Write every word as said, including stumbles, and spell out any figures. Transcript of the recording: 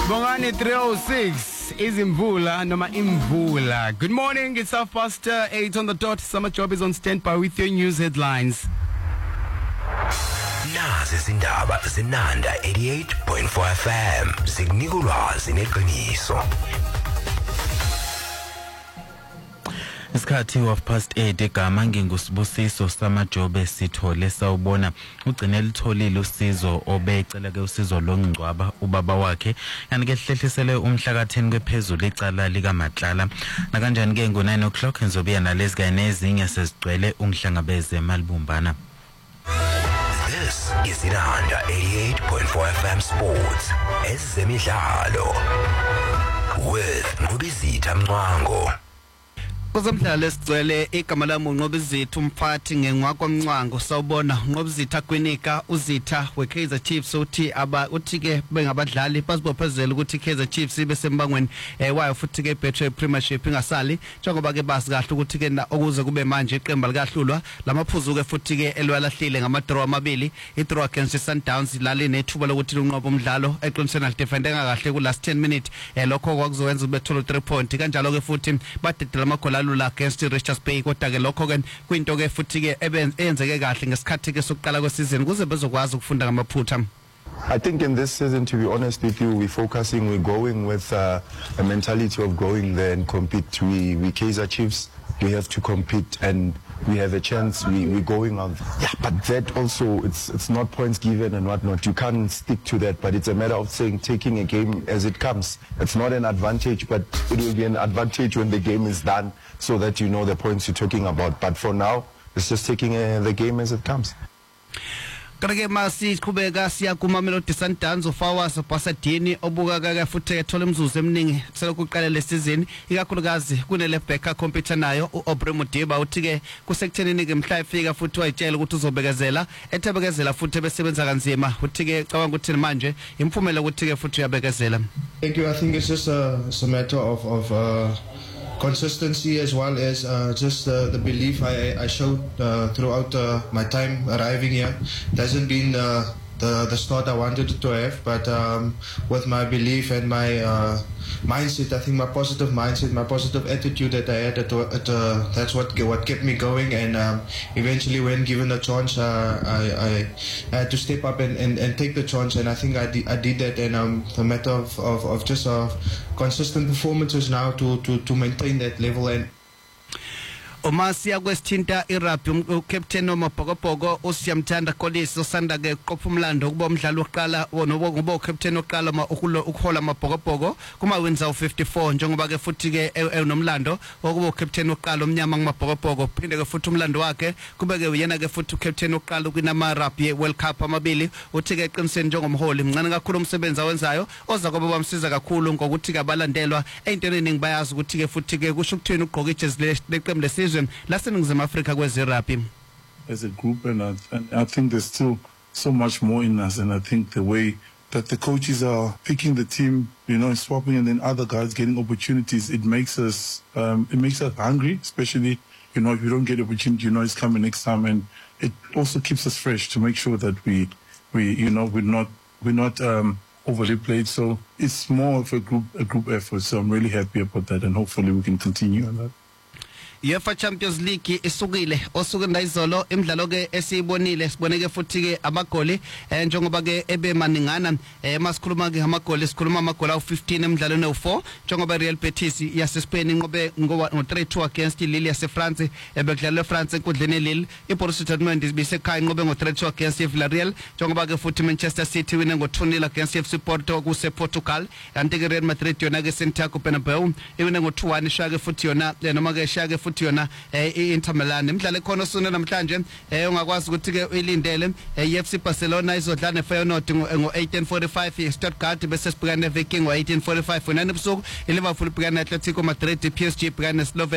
Bongani three oh six Izimvula noma Imvula. Good morning, it's half past uh, eight on the dot. Summer Job is on standby with your news headlines. Nazi izindaba zinanda eighty-eight point four F M zikunika ulwazi neqiniso. Isikhathi of past eight egama ngingusibusiso samajobe sithole sawubona ugcine litholile usizo obecela ke usizo longcwaba ubaba wakhe yani ke hlehlisele umhla ka ten kwephezulu icala lika Matlala na kanjani ke ngo nine o'clock ngizobuya nalezi kanye nezinye sezigcwele umhlangabeze eMalibumbana. This is Inanda eighty-eight point four F M Sports ezemidlalo with Ngubizitha Mncwango. Kuzomdlalo esigcwele igama lami uNqobizitha umphathi ngenqwakwa Mncwango sawubona Ngqobizitha kwinika uzitha weKaizer Chiefs uthi aba uthi ke bengabadlali basibophezela ukuthi iKaizer Chiefs ibe sembangweni eh wayo futhi ke Betway Premiership ingasali njengoba ke basi kahle ukuthi ke okuze kube manje iqembu likahlulwa lamaphuzu ke futhi ke elwalahlile ngamadraw amabili idraw against Sundowns lali nethuba lokuthi lunqobo umdlalo eqinisela defender kahle ku last ten minutes eh lokho kwakuzowenza ubethola three point kanjalo ke futhi badedela amagola lula against Richards Bay kodwa ke lokho ke kwinto ke futhi ke eyenzeke kahle ngesikhathi ke sokuqala kwesizini kuze bezokwazi ukufunda ngamaphutha. I think in this season, to be honest with you, we're focusing, we're going with uh, a mentality of going there and compete. We, we Kaizer Chiefs, we have to compete and we have a chance, we, we're going on. Yeah, but that also, it's it's not points given and whatnot. You can't stick to that, but it's a matter of saying, taking a game as it comes. It's not an advantage, but it will be an advantage when the game is done so that you know the points you're talking about. But for now, it's just taking uh, the game as it comes. Karake masi kubeka siya kumamelodi Sundowns ufawasa Pasadini obuka ke futhi ethola imzuzu eminingi selokuqala lesizini ikakhulukazi kunele backup competitor nayo uObrey Modiba uthi ke kusekuthenini ke mhla efika futhi wayitshela ukuthi uzobekezela ethebekezela futhi besebenza kanzima uthi ke cabanga ukuthi manje imphumela ukuthi ke futhi uyabekezela. Thank you. I think it's just a, it's a matter of of uh, consistency as well as uh, just uh, the belief I, I showed uh, throughout uh, my time arriving here. It hasn't been uh, the, the start I wanted it to have, but um, with my belief and my uh, mindset, I think my positive mindset, my positive attitude that I had, at, at, uh, that's what what kept me going. And um, eventually when given a chance, uh, I, I had to step up and, and, and take the chance, and I think I, di I did that. And um, the matter of, of, of just uh, consistent performances now to, to, to maintain that level. And Omasiya kwesithinta irugby ucaptain wamabhokobhoko uSiyamthanda Kolisi osanda ke qopha umlando kuba umdlalo oqala wonobo ngoba ucaptain oqala ukuhola amabhokobhoko kuma wenza u fifty-four njengoba ke futhi ke enomlando wokuba ucaptain oqala omnyama ngamabhokobhoko phinde ke futhi umlando wakhe kube ke uyena ke futhi ucaptain oqala kwinama rugby World Cup amabili uthi ke eqiniseni njengomholi mncane kakhulu umsebenzi awenzayo oza kuba bamsiza kakhulu ngokuthi ke abalandelwa entweni eningi bayazi ukuthi ke futhi ke kusho ukuthini ugqoka ijezi leqembu lesizwe laseNingizimu Afrika kwezerugby as a group, and I, and I think there's still so much more in us, and I think the way that the coaches are picking the team, you know, swapping, and then other guys getting opportunities, it makes us um, it makes us hungry, especially, you know, if you don't get opportunity, you know it's coming next time, and it also keeps us fresh to make sure that we we you know we're not we're not um, overly played. So it's more of a group a group effort. So I'm really happy about that, and hopefully we can continue on that. UEFA Champions League isukile osukenda izolo imidlalo ke esiyibonile sibone ke futhi ke amagoli njengoba ke ebe maningana masikhuluma ke amagoli sikhuluma amagoli awu fifteen emidlalweni awu four njengoba Real Betis yase Spain inqobe ngo three two against Lille yase France ebekudlala France enkundleni Lille iBorussia Dortmund ibisekhaya inqobe ngo three two against Villarreal njengoba ke futhi Manchester City wine ngo two nil against F C Porto kuse Portugal kanti ke Real Madrid yona ke Santiago Bernabeu iwine ngo two one shake futhi yona noma ke shake futhi yona iInter Milan imidlalo ekhona sona namhlanje ungakwazi ukuthi ke uyilindele iF C Barcelona izodlala neFeyenoord ngo eighteen forty-five Stuttgart bese sibhekana neViking ngo eighteen forty-five nane ebusuku iLiverpool ibhekana neAtletico Madrid iPSG ibhekana neSlovenia